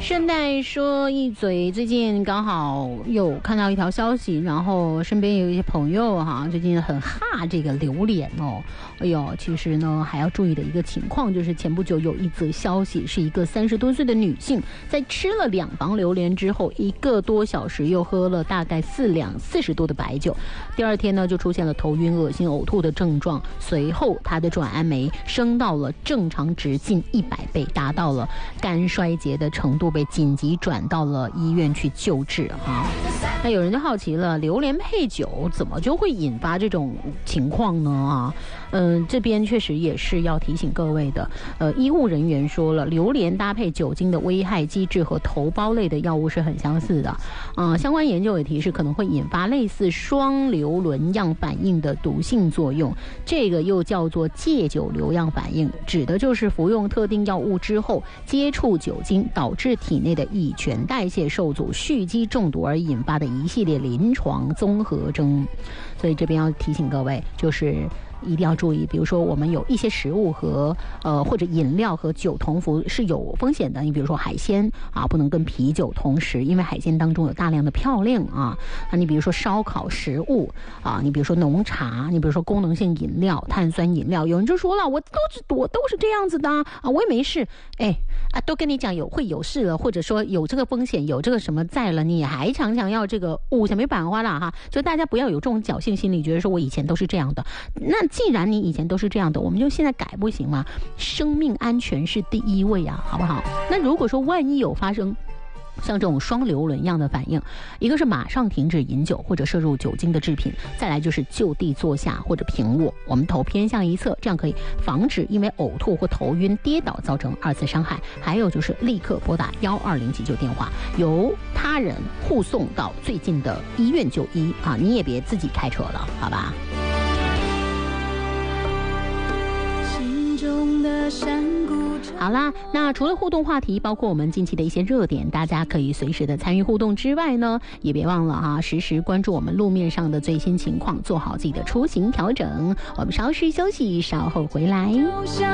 顺带说一嘴，最近刚好有看到一条消息，然后身边有一些朋友最近很哈这个榴莲哦。哎呦，其实呢还要注意的一个情况就是前不久有一则消息，是一个30多岁的女性在吃了2房榴莲之后，1个多小时又喝了大概4两40度的白酒，第二天呢就出现了头晕、恶心、呕吐的症状，随后她的转氨酶升到了正常值近100倍，达到了肝衰竭的程度，被紧急转到了医院去救治那有人就好奇了，榴莲配酒怎么就会引发这种情况呢这边确实也是要提醒各位的，医务人员说了，榴莲搭配酒精的危害机制和头孢类的药物是很相似的，相关研究也提示可能会引发类似双硫仑样反应的毒性作用，这个又叫做戒酒硫样反应，指的就是服用特定药物之后接触酒精，导致体内的乙醛代谢受阻，蓄积中毒而引发的一系列临床综合征。所以这边要提醒各位，就是一定要注意，比如说我们有一些食物和或者饮料和酒同服是有风险的，你比如说海鲜不能跟啤酒同食，因为海鲜当中有大量的嘌呤你比如说烧烤食物你比如说浓茶，你比如说功能性饮料、碳酸饮料，有人就说了，我都是这样子的我也没事，都跟你讲会有事了，或者说有这个风险，有这个什么在了，你还常常要这个想没板花了就大家不要有这种侥幸心理，觉得说我以前都是这样的。那既然你以前都是这样的，我们就现在改不行吗？生命安全是第一位好不好？那如果说万一有发生像这种双硫仑样的反应，一个是马上停止饮酒或者摄入酒精的制品，再来就是就地坐下或者平卧，我们头偏向一侧，这样可以防止因为呕吐或头晕跌倒造成2次伤害。还有就是立刻拨打120急救电话，由他人护送到最近的医院就医你也别自己开车了，好吧？好啦，那除了互动话题，包括我们近期的一些热点，大家可以随时的参与互动之外呢，也别忘了时时关注我们路面上的最新情况，做好自己的出行调整。我们稍事休息，稍后回来。